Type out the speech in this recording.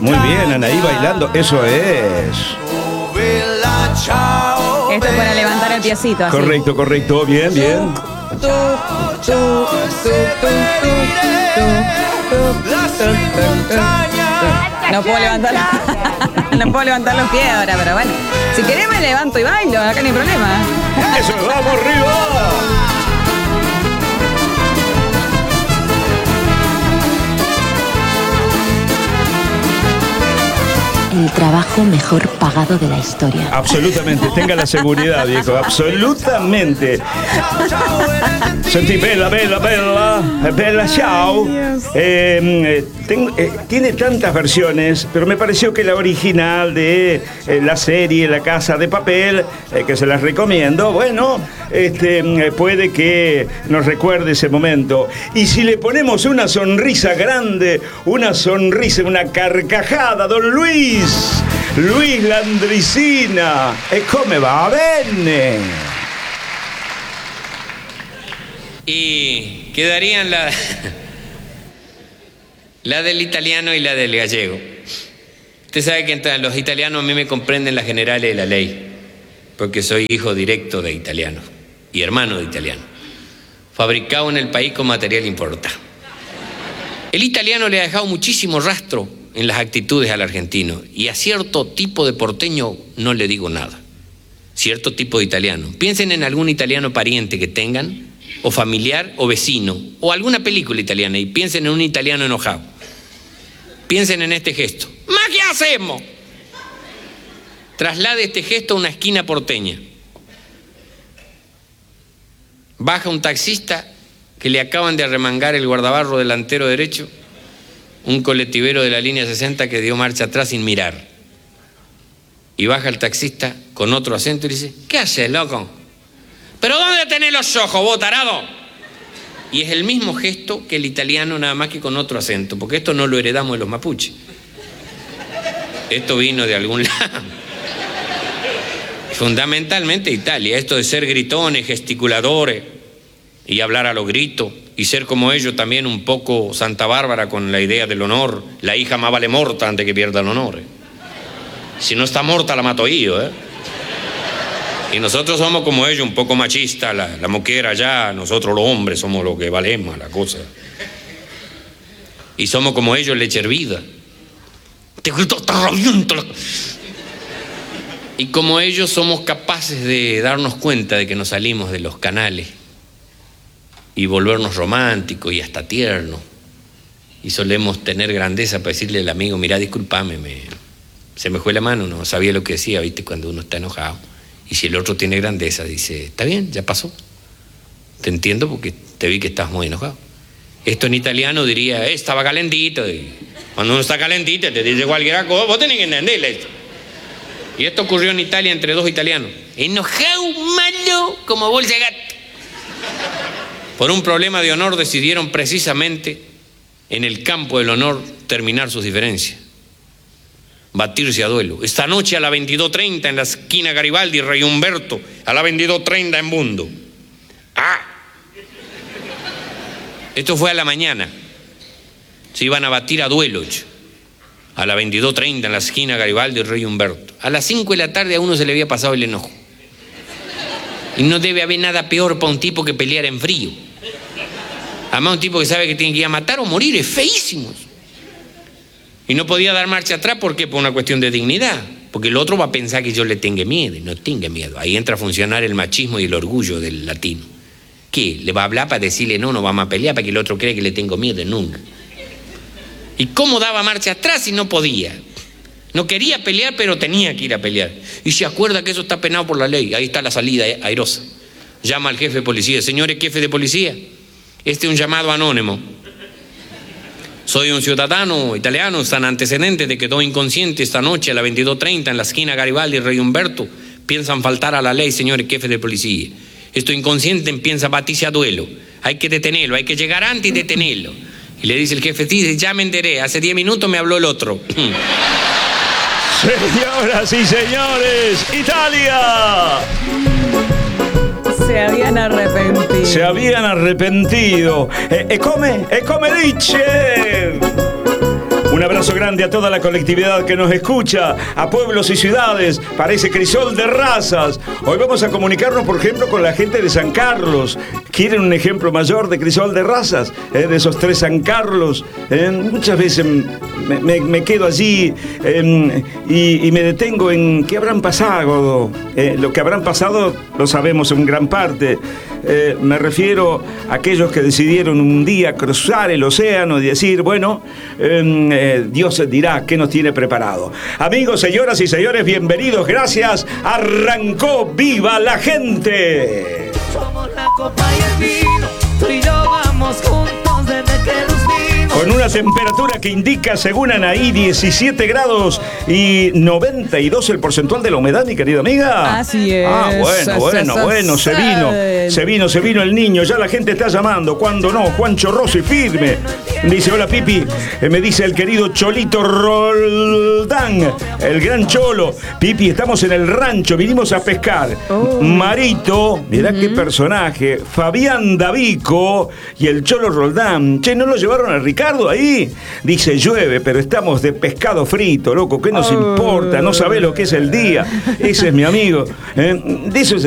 Muy bien, Anaí bailando, eso es. Esto es para levantar el piecito. Así. Correcto, bien. No puedo levantar los pies ahora, pero bueno. Si querés me levanto y bailo, acá no hay problema. Eso, vamos arriba. El trabajo mejor pagado de la historia. Absolutamente, tenga la seguridad, viejo, absolutamente. Sentí, bella, ciao. Tiene tantas versiones, pero me pareció que la original de la serie La Casa de Papel, que se las recomiendo, bueno, puede que nos recuerde ese momento. Y si le ponemos una sonrisa grande, una carcajada, don Luis Landricina, come va bene. Y quedarían la del italiano y la del gallego. Usted sabe que entre los italianos a mí me comprenden las generales de la ley, porque soy hijo directo de italiano y hermano de italiano, fabricado en el país con material importado. El italiano le ha dejado muchísimo rastro en las actitudes al argentino, y a cierto tipo de porteño no le digo nada. Cierto tipo de italiano. Piensen en algún italiano pariente que tengan, o familiar, o vecino, o alguna película italiana, y piensen en un italiano enojado. Piensen en este gesto. ¿Ma qué hacemos? Traslade este gesto a una esquina porteña. Baja un taxista que le acaban de arremangar el guardabarro delantero derecho, un colectivero de la línea 60 que dio marcha atrás sin mirar. Y baja el taxista con otro acento y dice: ¿qué haces, loco? ¿Pero dónde tenés los ojos, vos, tarado? Y es el mismo gesto que el italiano, nada más que con otro acento, porque esto no lo heredamos de los mapuches. Esto vino de algún lado. Fundamentalmente Italia, esto de ser gritones, gesticuladores y hablar a los gritos y ser como ellos también un poco Santa Bárbara con la idea del honor. La hija más vale morta antes que pierda el honor. Si no está morta la mato yo, Y nosotros somos como ellos, un poco machistas, la moquera allá, nosotros los hombres somos los que valemos la cosa. Y somos como ellos, leche hervida. Te grito, está rabiento. Y como ellos somos capaces de darnos cuenta de que nos salimos de los canales y volvernos románticos y hasta tiernos. Y solemos tener grandeza para decirle al amigo: mirá, discúlpame, se me fue la mano, no sabía lo que decía, viste, cuando uno está enojado. Y si el otro tiene grandeza, dice: está bien, ya pasó. Te entiendo porque te vi que estás muy enojado. Esto en italiano diría: estaba calentito. Y cuando uno está calentito te dice cualquier cosa, vos tenés que entenderle esto. Y esto ocurrió en Italia entre dos italianos. Enojado, malo, como bolsa de gato. Por un problema de honor decidieron precisamente en el campo del honor terminar sus diferencias. Batirse a duelo. Esta noche a las 22:30 en la esquina Garibaldi, Rey Humberto, a las 22:30 en Bundo. Esto fue a la mañana. Se iban a batir a duelo. A las 22:30 en la esquina Garibaldi, Rey Humberto. A las 5 de la tarde a uno se le había pasado el enojo. Y no debe haber nada peor para un tipo que pelear en frío. Además, un tipo que sabe que tiene que ir a matar o morir, es feísimo. Y no podía dar marcha atrás, ¿por qué? Por una cuestión de dignidad. Porque el otro va a pensar que yo le tengo miedo, y no tenga miedo. Ahí entra a funcionar el machismo y el orgullo del latino. ¿Qué? ¿Le va a hablar para decirle no vamos a pelear para que el otro cree que le tengo miedo? Nunca. ¿Y cómo daba marcha atrás si no podía? No quería pelear, pero tenía que ir a pelear. Y se acuerda que eso está penado por la ley. Ahí está la salida airosa. Llama al jefe de policía: señores jefe de policía, este es un llamado anónimo. Soy un ciudadano italiano, están antecedentes de que quedó inconsciente esta noche a las 22:30 en la esquina Garibaldi y Rey Humberto. Piensan faltar a la ley, señores jefe de policía. Esto inconsciente empieza a batirse a duelo. Hay que detenerlo, hay que llegar antes y detenerlo. Y le dice el jefe: sí, ya me enteré, hace 10 minutos me habló el otro. Señoras y señores, Italia. Se habían arrepentido. Se habían arrepentido. E come dice Un abrazo grande a toda la colectividad que nos escucha, a pueblos y ciudades. Parece crisol de razas. Hoy vamos a comunicarnos, por ejemplo, con la gente de San Carlos. ¿Quieren un ejemplo mayor de crisol de razas? De esos 3 San Carlos. Muchas veces me quedo allí y me detengo en qué habrán pasado. Lo que habrán pasado lo sabemos en gran parte. Me refiero a aquellos que decidieron un día cruzar el océano y decir, bueno, Dios dirá qué nos tiene preparado. Amigos, señoras y señores, bienvenidos, gracias. Arrancó Viva la Gente. Somos la copa y el vino, tú y yo vamos juntos desde que nos vimos. Con una temperatura que indica, según Anaí, 17 grados y 92 el porcentual de la humedad, mi querida amiga. Así es. Bueno, se vino el niño, ya la gente está llamando. ¿Cuándo no? Juancho Rossi, firme. Dice, hola Pipi, me dice el querido Cholito Roldán, el gran Cholo. Pipi, estamos en el rancho, vinimos a pescar. Marito, mirá qué personaje, Fabián Davico y el Cholo Roldán. Che, ¿no lo llevaron a Ricardo ahí? Dice, llueve, pero estamos de pescado frito, loco, ¿qué nos importa? No sabés lo que es el día. Ese es mi amigo. De eso es